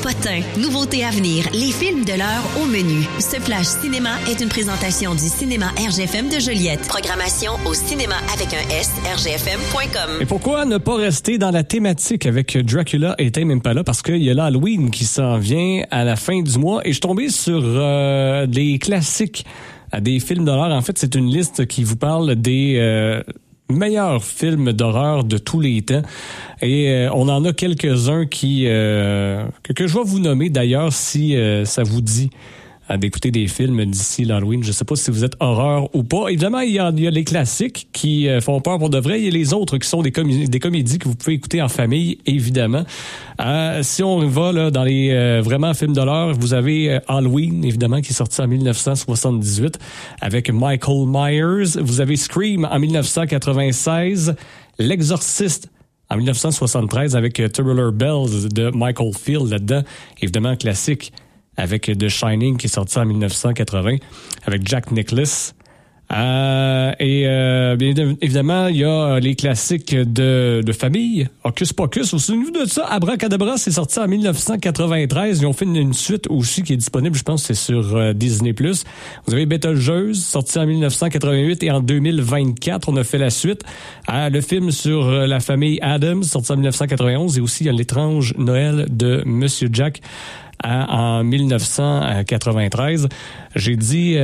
Potin, nouveauté à venir, les films de l'heure au menu. Ce flash cinéma est une présentation du cinéma RGFM de Joliette. Programmation au cinéma avec un S, rgfm.com. Et pourquoi ne pas rester dans la thématique avec Dracula et Tame Impala? Parce qu'il y a l'Halloween qui s'en vient à la fin du mois et je suis tombé sur des classiques, des films d'horreur. En fait, c'est une liste qui vous parle des meilleurs films d'horreur de tous les temps. Et on en a quelques-uns que je vais vous nommer d'ailleurs si ça vous dit d'écouter des films d'ici l'Halloween. Je sais pas si vous êtes horreur ou pas. Évidemment, il y a les classiques qui font peur pour de vrai. Il y a les autres qui sont des comédies que vous pouvez écouter en famille, évidemment. Si on va là dans les vraiment films d'horreur, vous avez Halloween, évidemment, qui est sorti en 1978 avec Michael Myers. Vous avez Scream en 1996, L'Exorciste en 1973 avec Tubular Bells de Michael Field là-dedans. Évidemment, classique avec The Shining qui est sorti en 1980 avec Jack Nicklaus. Bien évidemment, il y a les classiques de famille. Hocus Pocus, vous souvenez-vous de ça? Abracadabra, c'est sorti en 1993. Ils ont fait une suite aussi qui est disponible, je pense que c'est sur Disney+. Vous avez Beetlejuice, sorti en 1988 et en 2024, on a fait la suite. Le film sur la famille Addams, sorti en 1991 et aussi il y a L'étrange Noël de Monsieur Jack en 1993. J'ai dit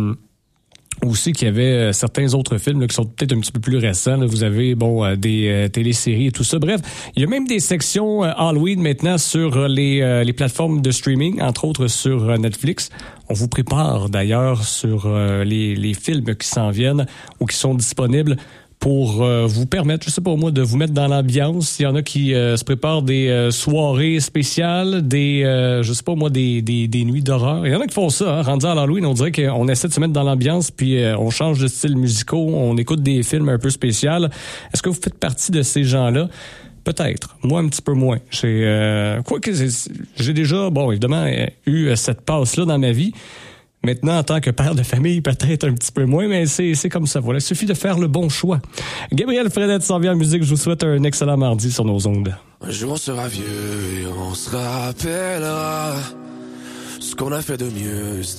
aussi qu'il y avait certains autres films là, qui sont peut-être un petit peu plus récents. Là. Vous avez des téléséries et tout ça. Bref, il y a même des sections Halloween maintenant sur les plateformes de streaming, entre autres sur Netflix. On vous prépare d'ailleurs sur les films qui s'en viennent ou qui sont disponibles pour vous permettre, je sais pas moi, de vous mettre dans l'ambiance. Il y en a qui se préparent des soirées spéciales, je sais pas moi, des nuits d'horreur. Il y en a qui font ça, hein, rendu à l'Halloween, on dirait qu'on essaie de se mettre dans l'ambiance, puis on change de style musicaux, on écoute des films un peu spéciaux. Est-ce que vous faites partie de ces gens-là? Peut-être. Moi, un petit peu moins. J'ai déjà, évidemment, eu cette passe-là dans ma vie. Maintenant, en tant que père de famille, peut-être un petit peu moins, mais c'est comme ça. Voilà, il suffit de faire le bon choix. Gabriel Fredette s'en vient en musique. Je vous souhaite un excellent mardi sur nos ondes. Un jour, on sera vieux et on se rappellera ce qu'on a fait de mieux.